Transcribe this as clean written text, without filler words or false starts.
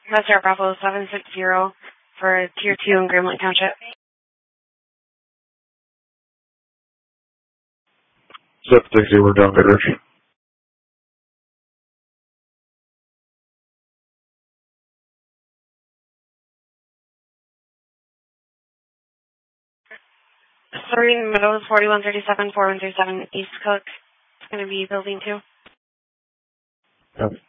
Master Bravo 760 for Tier 2 in Grimley Township. Zip 60, we're down Goodrich. Serene Meadows 4137, 4137 East Cook. It's going to be building 2. Yep.